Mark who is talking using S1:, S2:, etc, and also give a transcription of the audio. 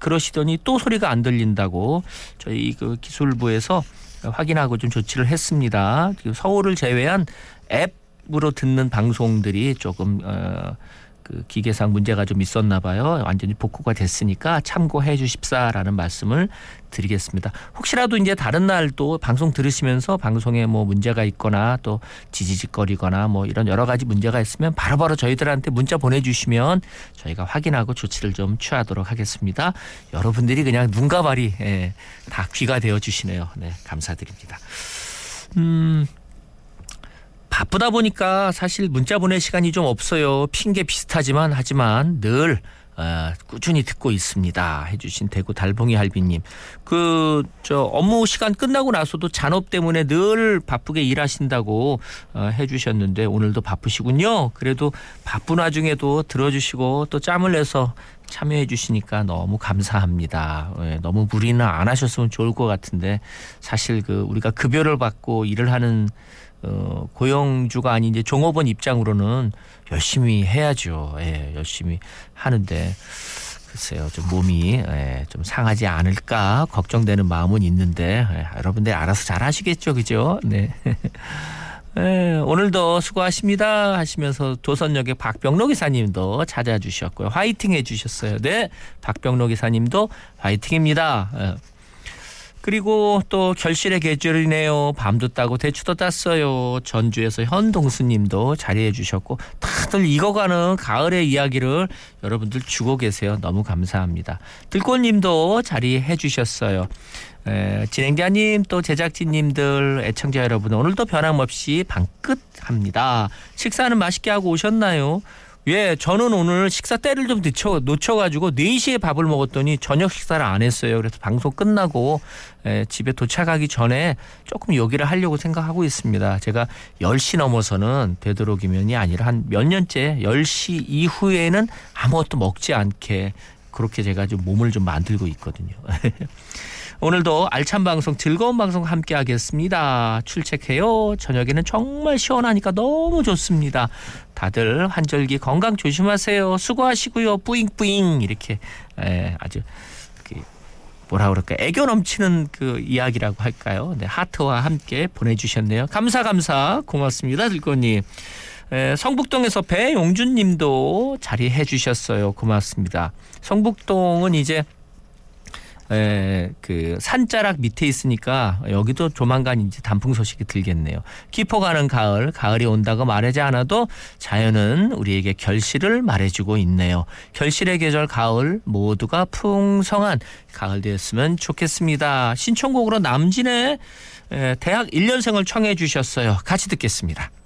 S1: 그러시더니 또 소리가 안 들린다고 저희 그 기술부에서 확인하고 좀 조치를 했습니다. 서울을 제외한 앱으로 듣는 방송들이 조금 그 기계상 문제가 좀 있었나 봐요. 완전히 복구가 됐으니까 참고해 주십사라는 말씀을 드리겠습니다. 혹시라도 이제 다른 날 또 방송 들으시면서 방송에 뭐 문제가 있거나 또 지지직거리거나 뭐 이런 여러 가지 문제가 있으면 바로바로 저희들한테 문자 보내주시면 저희가 확인하고 조치를 좀 취하도록 하겠습니다. 여러분들이 그냥 눈과 발이 다 귀가 되어 주시네요. 네, 감사드립니다. 바쁘다 보니까 사실 문자 보낼 시간이 좀 없어요. 핑계 비슷하지만 하지만 늘 꾸준히 듣고 있습니다. 해주신 대구 달봉이 할비님. 업무 시간 끝나고 나서도 잔업 때문에 늘 바쁘게 일하신다고 해주셨는데 오늘도 바쁘시군요. 그래도 바쁜 와중에도 들어주시고 또 짬을 내서 참여해 주시니까 너무 감사합니다. 너무 무리는 안 하셨으면 좋을 것 같은데 사실 우리가 급여를 받고 일을 하는 고용주가 아닌 이제 종업원 입장으로는 열심히 해야죠. 열심히 하는데 글쎄요, 좀 몸이 좀 상하지 않을까 걱정되는 마음은 있는데 여러분들 알아서 잘 하시겠죠, 그죠? 네. 오늘도 수고하십니다 하시면서 도선역의 박병록 기사님도 찾아주셨고요. 화이팅 해주셨어요. 네, 박병록 기사님도 화이팅입니다. 그리고 또 결실의 계절이네요. 밤도 따고 대추도 땄어요. 전주에서 현동수님도 자리해 주셨고 다들 익어가는 가을의 이야기를 여러분들 주고 계세요. 너무 감사합니다. 들꽃님도 자리해 주셨어요. 진행자님 또 제작진님들 애청자 여러분 오늘도 변함없이 방긋합니다. 식사는 맛있게 하고 오셨나요? 예, 저는 오늘 식사 때를 좀 놓쳐가지고 4시에 밥을 먹었더니 저녁 식사를 안 했어요. 그래서 방송 끝나고 집에 도착하기 전에 조금 요기를 하려고 생각하고 있습니다. 제가 10시 넘어서는 되도록이면이 아니라 한 몇 년째 10시 이후에는 아무것도 먹지 않게 그렇게 제가 좀 몸을 좀 만들고 있거든요. 오늘도 알찬 방송 즐거운 방송 함께 하겠습니다. 출첵해요. 저녁에는 정말 시원하니까 너무 좋습니다. 다들 환절기 건강 조심하세요. 수고하시고요. 뿌잉뿌잉 이렇게 아주 뭐라 그럴까 애교 넘치는 이야기라고 할까요? 네, 하트와 함께 보내주셨네요. 감사 고맙습니다. 들꽃님. 성북동에서 배용준님도 자리해 주셨어요. 고맙습니다. 성북동은 이제 산자락 밑에 있으니까 여기도 조만간 이제 단풍 소식이 들겠네요. 깊어가는 가을이 온다고 말하지 않아도 자연은 우리에게 결실을 말해주고 있네요. 결실의 계절 가을 모두가 풍성한 가을 되었으면 좋겠습니다. 신청곡으로 남진의 대학 1년생을 청해 주셨어요. 같이 듣겠습니다.